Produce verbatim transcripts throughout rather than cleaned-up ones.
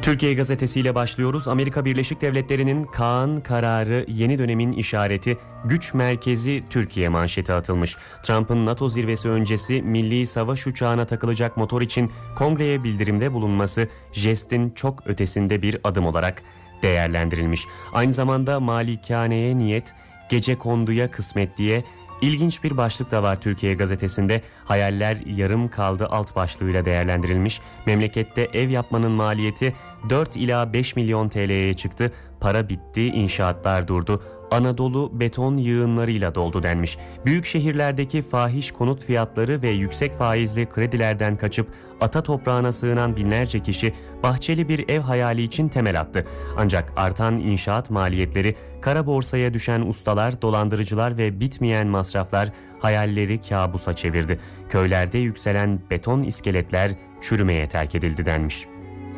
Türkiye gazetesiyle başlıyoruz. Amerika Birleşik Devletleri'nin Kaan kararı yeni dönemin işareti, güç merkezi Türkiye manşeti atılmış. Trump'ın NATO zirvesi öncesi milli savaş uçağına takılacak motor için kongreye bildirimde bulunması jestin çok ötesinde bir adım olarak değerlendirilmiş. Aynı zamanda malikaneye niyet, gecekonduya kısmet diye İlginç bir başlık da var Türkiye gazetesinde. Hayaller yarım kaldı alt başlığıyla değerlendirilmiş. Memlekette ev yapmanın maliyeti dört ila beş milyon T L'ye çıktı. Para bitti, inşaatlar durdu. Anadolu beton yığınlarıyla doldu denmiş. Büyük şehirlerdeki fahiş konut fiyatları ve yüksek faizli kredilerden kaçıp ata toprağına sığınan binlerce kişi bahçeli bir ev hayali için temel attı. Ancak artan inşaat maliyetleri, kara borsaya düşen ustalar, dolandırıcılar ve bitmeyen masraflar hayalleri kabusa çevirdi. Köylerde yükselen beton iskeletler çürümeye terk edildi denmiş.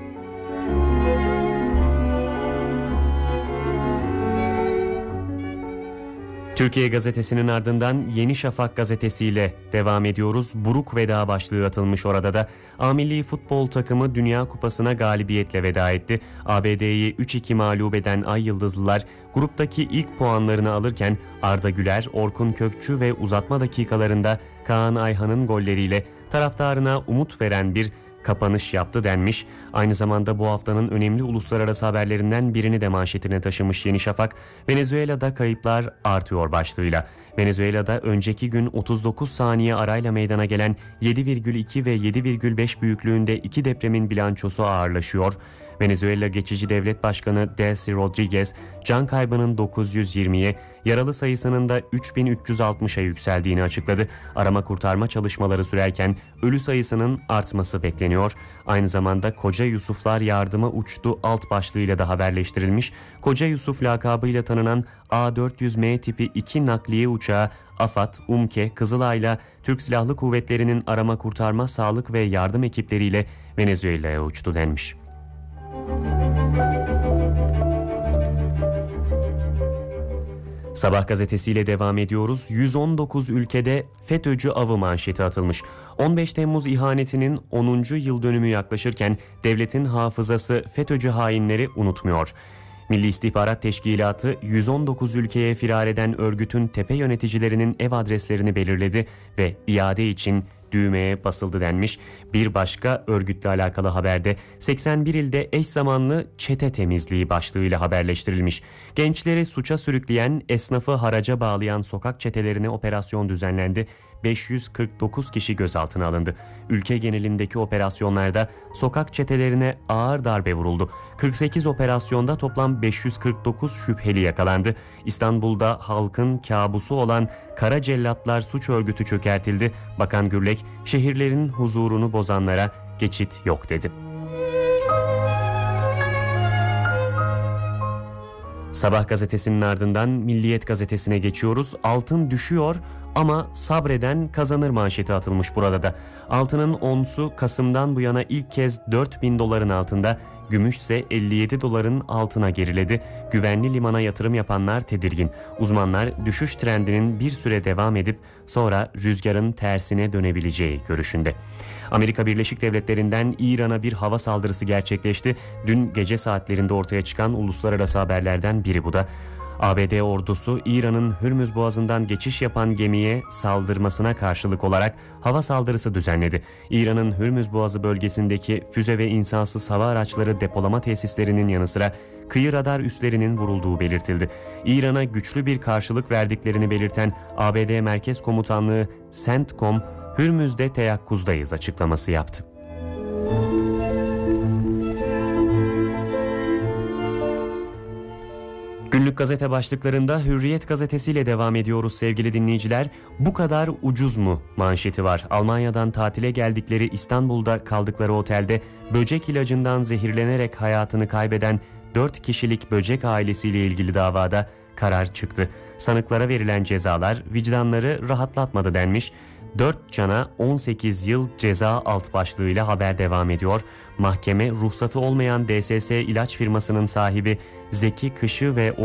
Türkiye gazetesinin ardından Yeni Şafak gazetesiyle devam ediyoruz. Buruk veda başlığı atılmış orada da. A Milli Futbol takımı Dünya Kupası'na galibiyetle veda etti. A B D'yi üç iki mağlup eden Ay Yıldızlılar gruptaki ilk puanlarını alırken Arda Güler, Orkun Kökçü ve uzatma dakikalarında Kaan Ayhan'ın golleriyle taraftarına umut veren bir kapanış yaptı denmiş. Aynı zamanda bu haftanın önemli uluslararası haberlerinden birini de manşetine taşımış Yeni Şafak. Venezuela'da kayıplar artıyor başlığıyla. Venezuela'da önceki gün otuz dokuz saniye arayla meydana gelen yedi virgül iki ve yedi virgül beş büyüklüğünde iki depremin bilançosu ağırlaşıyor. Venezuela Geçici Devlet Başkanı Delcy Rodriguez, can kaybının dokuz yüz yirmiye, yaralı sayısının da üç bin üç yüz altmışa yükseldiğini açıkladı. Arama kurtarma çalışmaları sürerken ölü sayısının artması bekleniyor. Aynı zamanda Koca Yusuflar yardıma uçtu alt başlığıyla da haberleştirilmiş. Koca Yusuf lakabıyla tanınan A dört yüz M tipi iki nakliye uçağı AFAD, UMKE, Kızılay'la Türk Silahlı Kuvvetleri'nin arama kurtarma, sağlık ve yardım ekipleriyle Venezuela'ya uçtu denmiş. Sabah gazetesiyle devam ediyoruz. yüz on dokuz ülkede FETÖ'cü avı manşeti atılmış. on beş Temmuz ihanetinin onuncu yıl dönümü yaklaşırken devletin hafızası FETÖ'cü hainleri unutmuyor. Milli İstihbarat Teşkilatı yüz on dokuz ülkeye firar eden örgütün tepe yöneticilerinin ev adreslerini belirledi ve iade için düğmeye basıldı denmiş. Bir başka örgütle alakalı haberde seksen bir ilde eş zamanlı çete temizliği başlığıyla haberleştirilmiş. Gençleri suça sürükleyen, esnafı haraca bağlayan sokak çetelerine operasyon düzenlendi. beş yüz kırk dokuz kişi gözaltına alındı. Ülke genelindeki operasyonlarda sokak çetelerine ağır darbe vuruldu. kırk sekiz operasyonda toplam beş yüz kırk dokuz şüpheli yakalandı. İstanbul'da halkın kabusu olan Kara Cellatlar suç örgütü çökertildi. Bakan Gürlek, şehirlerin huzurunu bozanlara geçit yok dedi. Sabah gazetesinin ardından Milliyet gazetesine geçiyoruz. Altın düşüyor ama sabreden kazanır manşeti atılmış burada da. Altının onsu Kasım'dan bu yana ilk kez dört bin doların altında, gümüşse elli yedi doların altına geriledi. Güvenli limana yatırım yapanlar tedirgin. Uzmanlar düşüş trendinin bir süre devam edip sonra rüzgarın tersine dönebileceği görüşünde. Amerika Birleşik Devletleri'nden İran'a bir hava saldırısı gerçekleşti. Dün gece saatlerinde ortaya çıkan uluslararası haberlerden biri bu da. A B D ordusu İran'ın Hürmüz Boğazı'ndan geçiş yapan gemiye saldırmasına karşılık olarak hava saldırısı düzenledi. İran'ın Hürmüz Boğazı bölgesindeki füze ve insansız hava araçları depolama tesislerinin yanı sıra kıyı radar üslerinin vurulduğu belirtildi. İran'a güçlü bir karşılık verdiklerini belirten A B D Merkez Komutanlığı CENTCOM, Hürmüz'de teyakkuzdayız açıklaması yaptı. Günlük gazete başlıklarında Hürriyet gazetesiyle devam ediyoruz sevgili dinleyiciler. Bu kadar ucuz mu manşeti var. Almanya'dan tatile geldikleri İstanbul'da kaldıkları otelde böcek ilacından zehirlenerek hayatını kaybeden dört kişilik böcek ailesiyle ilgili davada karar çıktı. Sanıklara verilen cezalar vicdanları rahatlatmadı denmiş. dört cana on sekiz yıl ceza alt başlığıyla haber devam ediyor. Mahkeme ruhsatı olmayan D S S ilaç firmasının sahibi Zeki Kışı ve